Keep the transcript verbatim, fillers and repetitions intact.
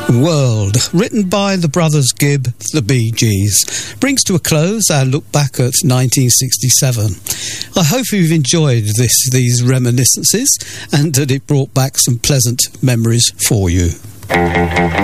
World, written by the brothers Gibb, the Bee Gees, brings to a close our look back at nineteen sixty-seven. I hope you've enjoyed this, these reminiscences, and that it brought back some pleasant memories for you.